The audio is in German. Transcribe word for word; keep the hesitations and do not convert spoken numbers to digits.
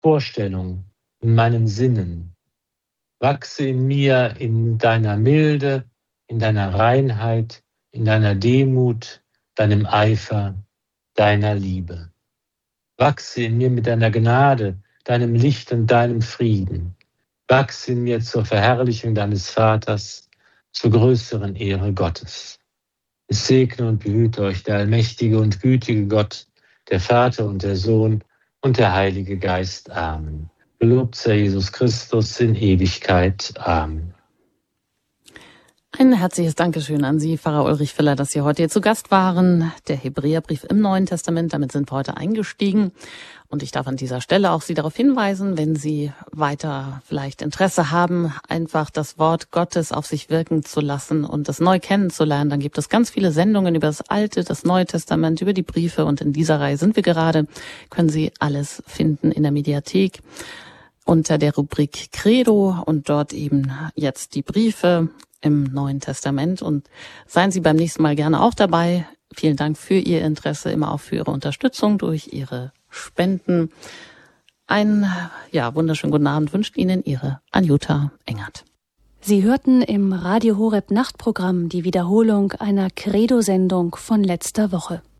Vorstellungen, in meinen Sinnen. Wachse in mir in deiner Milde, in deiner Reinheit, in deiner Demut, deinem Eifer, deiner Liebe. Wachse in mir mit deiner Gnade, deinem Licht und deinem Frieden. Wachse in mir zur Verherrlichung deines Vaters, zur größeren Ehre Gottes. Es segne und behüte euch der allmächtige und gütige Gott, der Vater und der Sohn und der Heilige Geist. Amen. Gelobt sei Jesus Christus in Ewigkeit. Amen. Ein herzliches Dankeschön an Sie, Pfarrer Ulrich Filler, dass Sie heute hier zu Gast waren. Der Hebräerbrief im Neuen Testament, damit sind wir heute eingestiegen. Und ich darf an dieser Stelle auch Sie darauf hinweisen, wenn Sie weiter vielleicht Interesse haben, einfach das Wort Gottes auf sich wirken zu lassen und das neu kennenzulernen, dann gibt es ganz viele Sendungen über das Alte, das Neue Testament, über die Briefe. Und in dieser Reihe sind wir gerade, können Sie alles finden in der Mediathek unter der Rubrik Credo und dort eben jetzt die Briefe im Neuen Testament. Und seien Sie beim nächsten Mal gerne auch dabei. Vielen Dank für Ihr Interesse, immer auch für Ihre Unterstützung durch Ihre Spenden. Einen ja, wunderschönen guten Abend wünscht Ihnen Ihre Anjuta Engert. Sie hörten im Radio Horeb Nachtprogramm die Wiederholung einer Credo-Sendung von letzter Woche.